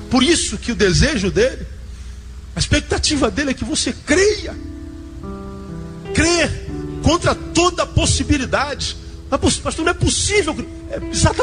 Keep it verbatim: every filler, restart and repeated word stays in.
Por isso que o desejo dele, a expectativa dele é que você creia. Crer contra toda possibilidade. Mas, pastor, não é possível. É exatamente.